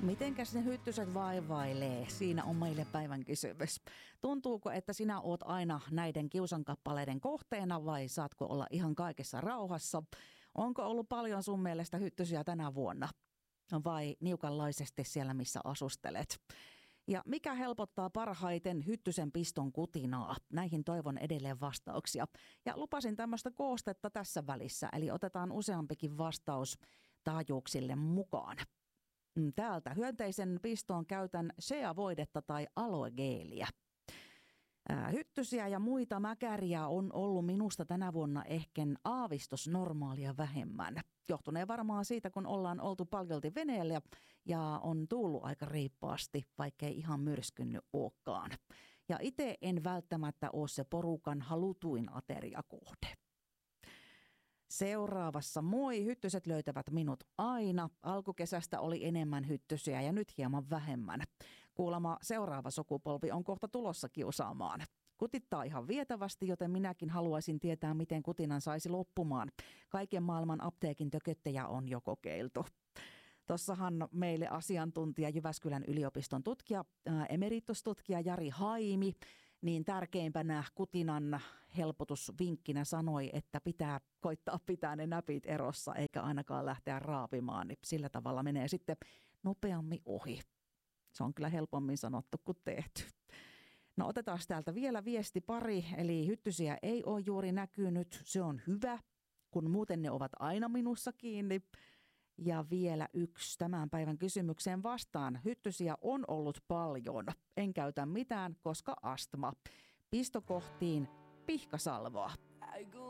Mitenkäs ne hyttyset vaivailee? Siinä on meille päivän kysymys. Tuntuuko, että sinä oot aina näiden kiusankappaleiden kohteena vai saatko olla ihan kaikessa rauhassa? Onko ollut paljon sun mielestä hyttysiä tänä vuonna? Vai niukanlaisesti siellä, missä asustelet? Ja mikä helpottaa parhaiten hyttysen piston kutinaa? Näihin toivon edelleen vastauksia. Ja lupasin tämmöistä koostetta tässä välissä, eli otetaan useampikin vastaus taajuuksille mukaan. Täältä hyönteisen pistoon käytän shea-voidetta tai aloegeeliä. Hyttysiä ja muita mäkäriä on ollut minusta tänä vuonna ehkä aavistus normaalia vähemmän. Johtunee varmaan siitä, kun ollaan oltu paljolti veneellä ja on tullut aika reippaasti, vaikkei ihan myrskynnyt olekaan. Ja itse en välttämättä ole se porukan halutuin ateriakohde. Seuraavassa moi, hyttyset löytävät minut aina. Alkukesästä oli enemmän hyttysiä ja nyt hieman vähemmän. Kuulemma seuraava sukupolvi on kohta tulossa kiusaamaan. Kutittaa ihan vietävästi, joten minäkin haluaisin tietää, miten kutinan saisi loppumaan. Kaiken maailman apteekin tököttejä on jo kokeiltu. Tossahan meille asiantuntija Jyväskylän yliopiston tutkija, emeritustutkija Jari Haimi, niin tärkeimpänä kutinan helpotusvinkkinä sanoi, että pitää koittaa pitää ne näpit erossa eikä ainakaan lähteä raapimaan, niin sillä tavalla menee sitten nopeammin ohi. Se on kyllä helpommin sanottu kuin tehty. No otetaan täältä vielä viesti pari, eli hyttysiä ei ole juuri näkynyt, se on hyvä, kun muuten ne ovat aina minussa kiinni. Ja vielä yksi tämän päivän kysymykseen vastaan. Hyttysiä on ollut paljon. En käytä mitään, koska astma. Pistokohtiin pihkasalvaa.